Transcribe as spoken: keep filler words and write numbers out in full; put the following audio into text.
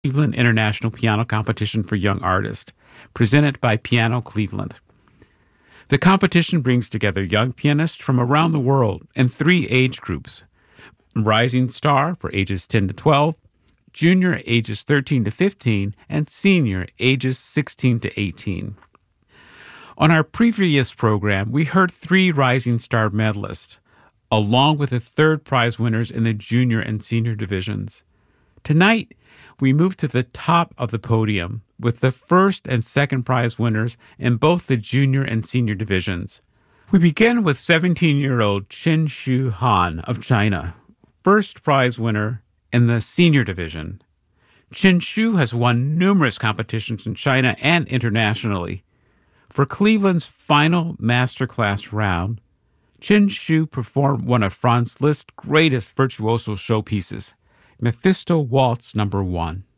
Cleveland International Piano Competition for Young Artists, presented by Piano Cleveland. The competition brings together young pianists from around the world in three age groups: Rising Star for ages ten to twelve, Junior ages thirteen to fifteen, and Senior ages sixteen to eighteen. On our previous program, we heard three Rising Star medalists, along with the third prize winners in the Junior and Senior divisions. Tonight, we move to the top of the podium with the first and second prize winners in both the Junior and Senior divisions. We begin with seventeen-year-old Chen Shu Han of China, first prize winner in the Senior division. Chen Shu has won numerous competitions in China and internationally. For Cleveland's final masterclass round, Chen Shu performed one of Franz Liszt's greatest virtuoso showpieces, Mephisto Waltz Number One.